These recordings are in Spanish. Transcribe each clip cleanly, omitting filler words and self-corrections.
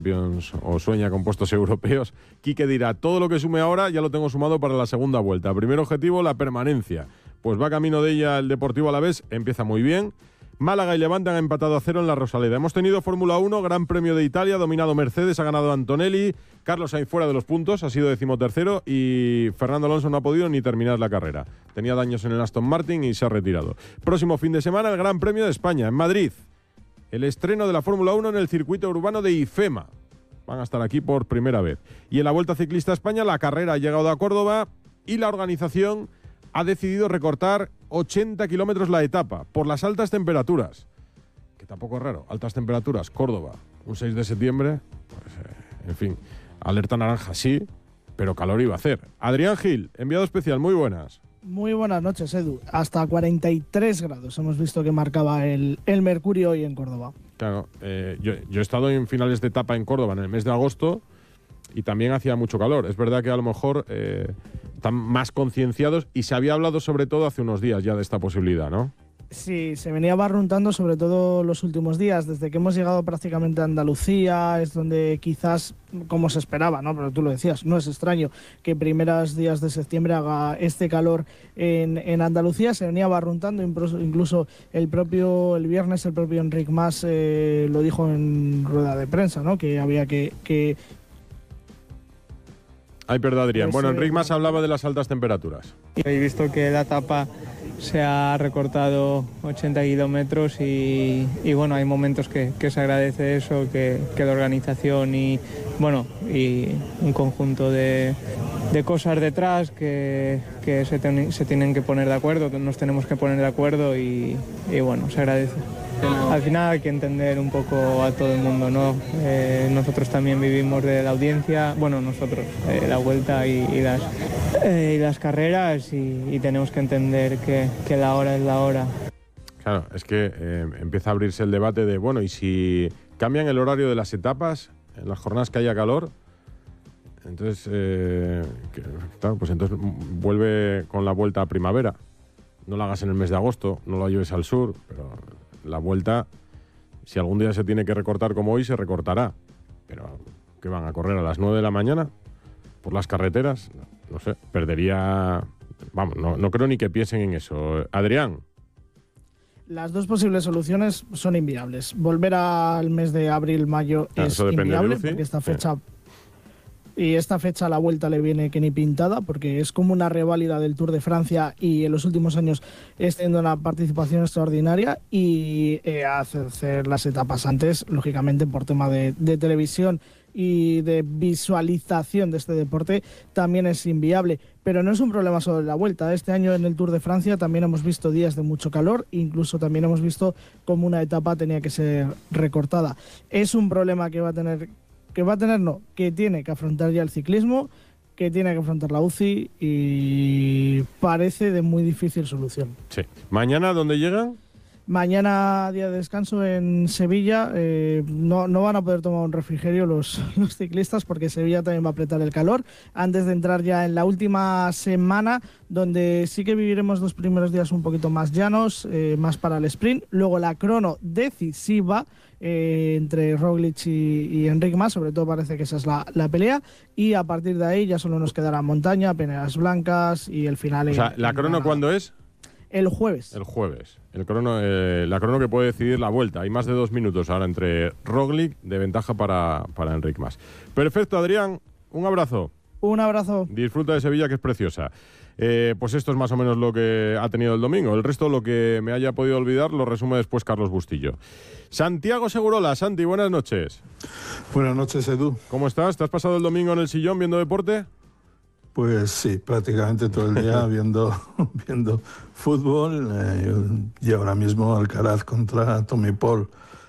o sueña con puestos europeos. Quique dirá, todo lo que sume ahora ya lo tengo sumado para la segunda vuelta. Primer objetivo, la permanencia. Pues va camino de ella el Deportivo Alavés, empieza muy bien. Málaga y Levante han empatado a 0 en la Rosaleda. Hemos tenido Fórmula 1, Gran Premio de Italia, dominado Mercedes, ha ganado Antonelli, Carlos Sainz fuera de los puntos, ha sido 13º y Fernando Alonso no ha podido ni terminar la carrera. Tenía daños en el Aston Martin y se ha retirado. Próximo fin de semana el Gran Premio de España, en Madrid. El estreno de la Fórmula 1 en el circuito urbano de IFEMA. Van a estar aquí por primera vez. Y en la Vuelta Ciclista a España, la carrera ha llegado a Córdoba y la organización ha decidido recortar 80 kilómetros la etapa por las altas temperaturas. Que tampoco es raro. Altas temperaturas, Córdoba, un 6 de septiembre. Pues, en fin, alerta naranja sí, pero calor iba a hacer. Adrián Gil, enviado especial, muy buenas. Muy buenas noches, Edu. Hasta 43 grados hemos visto que marcaba el mercurio hoy en Córdoba. Claro, yo he estado en finales de etapa en Córdoba en el mes de agosto y también hacía mucho calor. Es verdad que a lo mejor están más concienciados y se había hablado sobre todo hace unos días ya de esta posibilidad, ¿no? Sí, se venía barruntando sobre todo los últimos días. Desde que hemos llegado prácticamente a Andalucía es donde quizás, como se esperaba, ¿no? Pero tú lo decías, no es extraño que primeros días de septiembre haga este calor en Andalucía. Se venía barruntando, incluso el viernes el propio Enric Mas lo dijo en rueda de prensa, ¿no? Que había que Ay, perdón, Adrián. Bueno, Enric Mas hablaba de las altas temperaturas. He visto que la etapa se ha recortado 80 kilómetros y bueno, hay momentos que se agradece eso, que la organización y un conjunto de cosas detrás que se tienen que poner de acuerdo, nos tenemos que poner de acuerdo y bueno, se agradece. Al final hay que entender un poco a todo el mundo, ¿no? Nosotros también vivimos de la audiencia, la vuelta y las carreras y tenemos que entender que la hora es la hora. Claro, es que empieza a abrirse el debate de, bueno, ¿y si cambian el horario de las etapas en las jornadas que haya calor? Entonces, entonces vuelve con la vuelta a primavera. No la hagas en el mes de agosto, no la lleves al sur, pero la vuelta, si algún día se tiene que recortar como hoy, se recortará. Pero, ¿qué van a correr a las 9 de la mañana? ¿Por las carreteras? No sé, perdería... Vamos, no creo ni que piensen en eso. Adrián. Las dos posibles soluciones son inviables. Volver al mes de abril-mayo es inviable, porque esta fecha... Y esta fecha a la vuelta le viene que ni pintada, porque es como una reválida del Tour de Francia y en los últimos años está teniendo una participación extraordinaria y hacer las etapas antes, lógicamente por tema de televisión y de visualización de este deporte, también es inviable. Pero no es un problema solo de la vuelta. Este año en el Tour de Francia también hemos visto días de mucho calor, incluso también hemos visto cómo una etapa tenía que ser recortada. Es un problema que tiene que afrontar ya el ciclismo, que tiene que afrontar la UCI y parece de muy difícil solución. Sí. ¿Mañana dónde llegan? Mañana día de descanso en Sevilla. No van a poder tomar un refrigerio los ciclistas porque Sevilla también va a apretar el calor antes de entrar ya en la última semana, donde sí que viviremos los primeros días un poquito más llanos, más para el sprint. Luego la crono decisiva entre Roglic y Enric Mas, sobre todo parece que esa es la pelea, y a partir de ahí ya solo nos quedará montaña, peneras blancas y el final. O sea, ¿la crono cuándo es? El jueves. El jueves. La crono que puede decidir la vuelta. Hay más de 2 minutos ahora entre Roglic, de ventaja para Enric Mas. Perfecto, Adrián. Un abrazo. Un abrazo. Disfruta de Sevilla, que es preciosa. Pues esto es más o menos lo que ha tenido el domingo. El resto, lo que me haya podido olvidar, lo resume después Carlos Bustillo. Santiago Segurola. Santi, buenas noches. Buenas noches, Edu. ¿Cómo estás? ¿Te has pasado el domingo en el sillón viendo deporte? Pues sí, prácticamente todo el día viendo fútbol y ahora mismo Alcaraz contra Tommy Paul.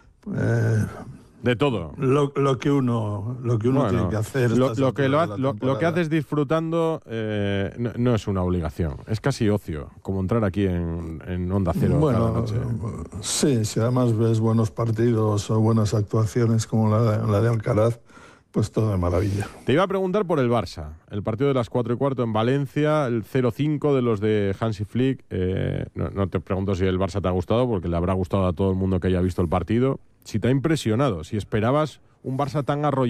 De todo. Lo que uno tiene que hacer. Lo que haces disfrutando no es una obligación, es casi ocio, como entrar aquí en Onda Cero cada noche. Sí, si además ves buenos partidos o buenas actuaciones como la de Alcaraz, pues todo de maravilla. Te iba a preguntar por el Barça, el partido de las 4:15 en Valencia, el 0-5 de los de Hansi Flick. No te pregunto si el Barça te ha gustado, porque le habrá gustado a todo el mundo que haya visto el partido. Si te ha impresionado, si esperabas un Barça tan arrollado.